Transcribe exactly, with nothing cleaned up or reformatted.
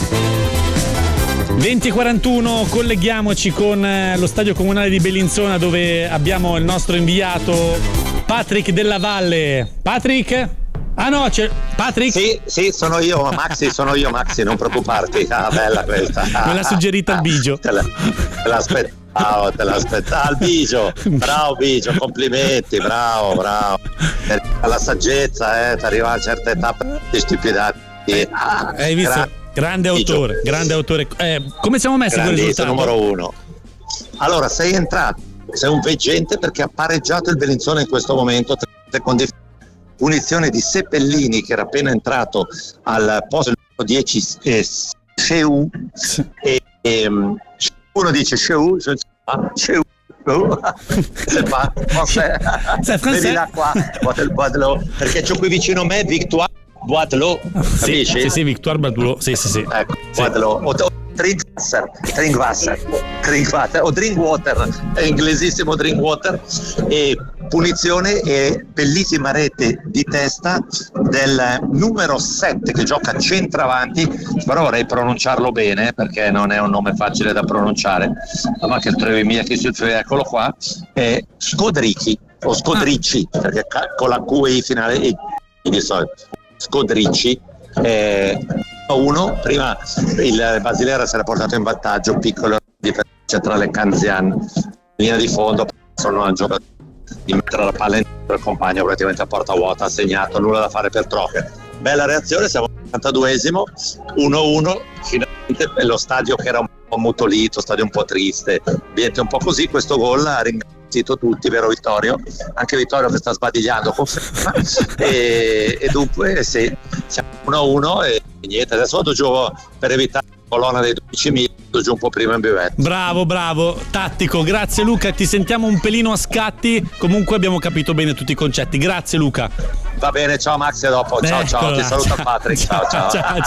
venti e quarantuno, colleghiamoci con lo stadio comunale di Bellinzona, dove abbiamo il nostro inviato Patrick Della Valle. Patrick? Ah no, c'è Patrick? Sì, sì, sono io, Maxi, sono io, Maxi, non preoccuparti. Ah, bella questa. Me l'ha suggerita il Bigio. Te, la, te l'aspettavo, te l'aspettavo. Il Bigio, bravo Bigio, complimenti, bravo, bravo. Alla saggezza, eh, ti arriva a una certa età per di stupidati. Ah, hai visto? Gra- grande autore, Bigio. grande autore. Eh, come siamo messi con il risultato? Numero uno. Allora, sei entrato, sei un veggente perché ha pareggiato il Bellinzona in questo momento, con punizione di Seppellini, che era appena entrato al posto dieci, eh, Sheu, e, e uno dice Sheu, Sheu, vedi là qua, perché c'ho qui vicino a me Victoire Boidelot, sì, sì, sì, Victoire Boidelot, sì, sì, sì. Ecco, sì. Boidelot. Trinkwasser, Trinkwasser, Trinkwasser o Drinkwater, è inglesissimo Drinkwater, e punizione e bellissima rete di testa del numero sette che gioca centravanti, però vorrei pronunciarlo bene perché non è un nome facile da pronunciare, ma che trovi mia che si eccolo qua, è Scodrici o Scodricci, perché con la Q e I finale e di solito Scodricci. Eh, uno prima il Basilea si era portato in vantaggio, piccolo differenza tra le Canzian, linea di fondo sono a giocatore di mettere la palla in il compagno praticamente a porta vuota, ha segnato, nulla da fare per Troche. Bella reazione, siamo al quarantaduesimo, uno a uno, finalmente lo stadio che era un po' mutolito, stadio un po' triste, ambiente un po' così, questo gol ha ringraziato tutti, vero Vittorio? Anche Vittorio che sta sbadigliando e, e dunque sì, siamo uno a uno e niente, adesso vado giù per evitare la colonna dei dodicimila, giù un po' prima in bivetta. Bravo, bravo, tattico, grazie Luca, ti sentiamo un pelino a scatti, comunque abbiamo capito bene tutti i concetti, grazie Luca. Va bene, ciao Max, a dopo, ciao. Eccola. Ciao, ti saluta Patrick, ciao ciao. ciao.